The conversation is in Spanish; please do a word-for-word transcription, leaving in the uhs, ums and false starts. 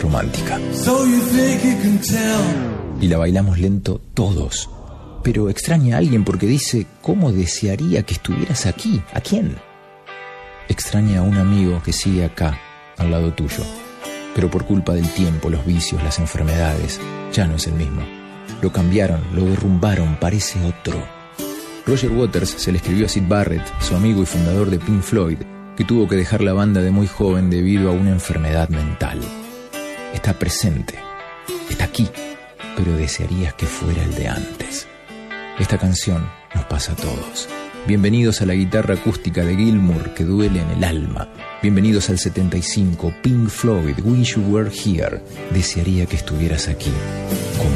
romántica. Y la bailamos lento todos. Pero extraña a alguien porque dice: ¿cómo desearía que estuvieras aquí? ¿A quién? Extraña a un amigo que sigue acá, al lado tuyo. Pero por culpa del tiempo, los vicios, las enfermedades, ya no es el mismo. Lo cambiaron, lo derrumbaron, parece otro. Roger Waters se le escribió a Syd Barrett, su amigo y fundador de Pink Floyd, que tuvo que dejar la banda de muy joven debido a una enfermedad mental. Está presente, está aquí, pero desearías que fuera el de antes. Esta canción nos pasa a todos. Bienvenidos a la guitarra acústica de Gilmour que duele en el alma. Bienvenidos al setenta y cinco, Pink Floyd, Wish You Were Here. Desearía que estuvieras aquí.